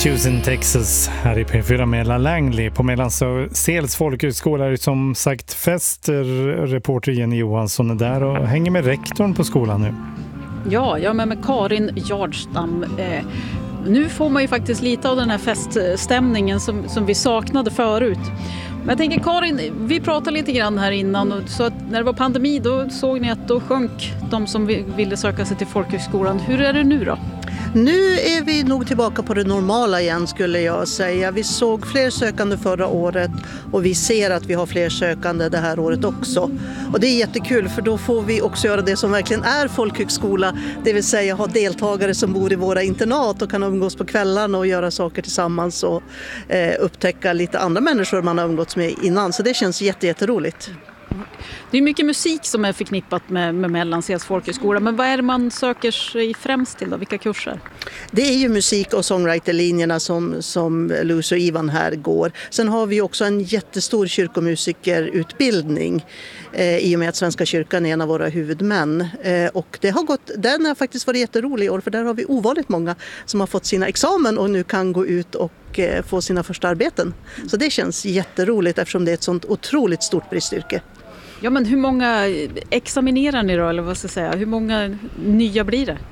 Houston, Texas, här i P4 med Langley. På Mellansels folkhögskola är som sagt fest. Reporter Jenny Johansson är där och hänger med rektorn på skolan nu. Ja, jag är med Karin Jardstam. Nu får man ju faktiskt lite av den här feststämningen som vi saknade förut. Men jag tänker Karin, vi pratade lite grann här innan och så att när det var pandemi då såg ni att då sjönk de som ville söka sig till folkhögskolan. Hur är det nu då? Nu är vi nog tillbaka på det normala igen skulle jag säga. Vi såg fler sökande förra året och vi ser att vi har fler sökande det här året också. Och det är jättekul för då får vi också göra det som verkligen är folkhögskola. Det vill säga ha deltagare som bor i våra internat och kan umgås på kvällarna och göra saker tillsammans och upptäcka lite andra människor man har umgåtts med innan. Så det känns jätteroligt. Det är mycket musik som är förknippat med Mellansels folkhögskola. Men vad är det man söker sig främst till då? Vilka kurser? Det är ju musik- och songwriterlinjerna som Lucy och Ivan här går. Sen har vi också en jättestor kyrkomusikerutbildning i och med att Svenska kyrkan är en av våra huvudmän. Och den har faktiskt varit jätterolig i år för där har vi ovanligt många som har fått sina examen och nu kan gå ut och få sina första arbeten. Så det känns jätteroligt eftersom det är ett sånt otroligt stort bristyrke. Ja, men hur många examinerar ni då, eller vad ska jag säga? Hur många nya blir det?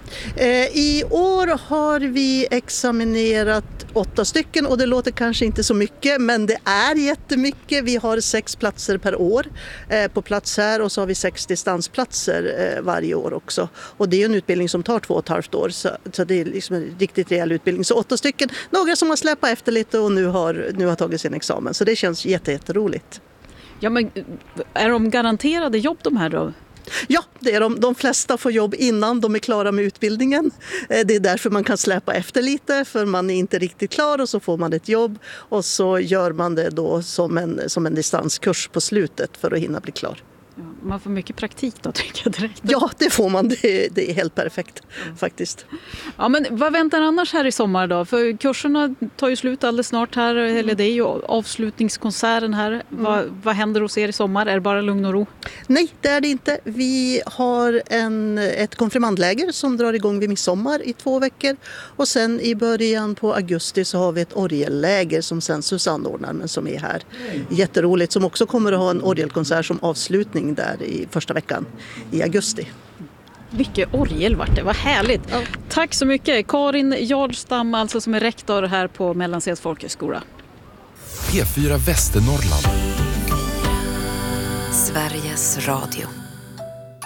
I år har vi examinerat 8 stycken och det låter kanske inte så mycket men det är jättemycket. Vi har 6 platser per år på plats här och så har vi 6 distansplatser varje år också. Och det är en utbildning som tar 2,5 år så det är liksom en riktigt rejäl utbildning. Så 8 stycken, några som har släpat efter lite och nu har tagit sin examen så det känns jätteroligt. Ja, men är de garanterade jobb de här då? Ja, det är de. De flesta får jobb innan de är klara med utbildningen. Det är därför man kan släpa efter lite för man är inte riktigt klar och så får man ett jobb och så gör man det då som en distanskurs på slutet för att hinna bli klar. Ja, man får mycket praktik då tycker jag direkt. Ja, det får man. Det är helt perfekt faktiskt. Ja, men vad väntar annars här i sommar då? För kurserna tar ju slut alldeles snart här. Eller det är ju avslutningskonserten här. Vad händer hos er i sommar? Är det bara lugn och ro? Nej, det är det inte. Vi har ett konfirmandläger som drar igång vid midsommar i 2 veckor. Och sen i början på augusti så har vi ett orgelläger som Sensus anordnar men som är här. Jätteroligt. Som också kommer att ha en orgelkonsert som avslutning där i första veckan i augusti. Mycket orgel vart det, vad härligt. Ja. Tack så mycket. Karin Jardstam alltså som är rektor här på Mellansels folkhögskola. P4 Västernorrland. Sveriges Radio.